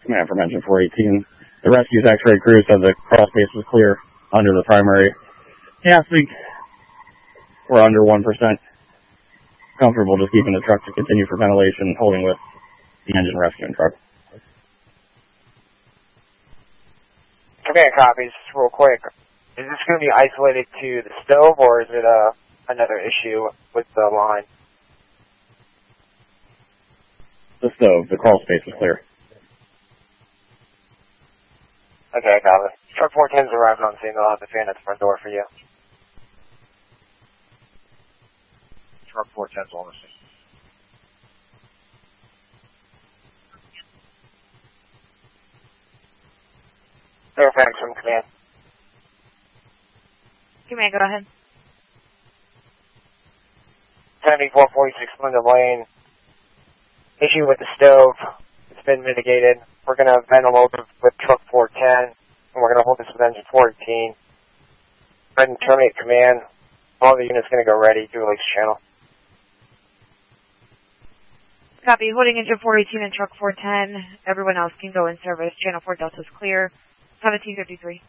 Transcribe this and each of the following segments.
command from engine 418. The rescue's X-ray crew said the crawl space was clear under the primary gas leak. We're under 1%. Comfortable just keeping the truck to continue for ventilation, holding with the engine rescuing truck. Command copies, real quick. Is this going to be isolated to the stove, or is it another issue with the line? The stove, the crawl space was clear. Okay, I got it. Truck 410's arriving on scene. They'll have the fan at the front door for you. Truck 410's on the scene. Fairfax from command. Command, go ahead. 7446 Linda Lane. Issue with the stove. It's been mitigated. We're going to vent a little bit with truck 410, and we're going to hold this with engine 418. Go ahead and terminate command. All the units going to go ready. Do release channel. Copy. Holding engine 418 and truck 410. Everyone else can go in service. Channel 4 Delta's clear. 1753.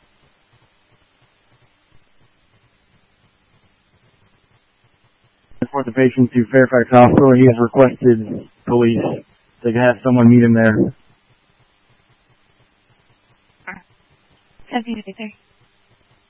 Report the patient to Fairfax Hospital. He has requested police to have someone meet him there. 1753.